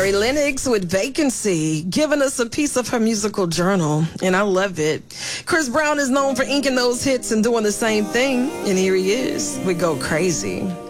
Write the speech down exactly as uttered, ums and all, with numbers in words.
Ari Lennox with Vacancy, giving us a piece of her musical journal, and I love it. Chris Brown is known for inking those hits and doing the same thing, and here he is with Go Crazy.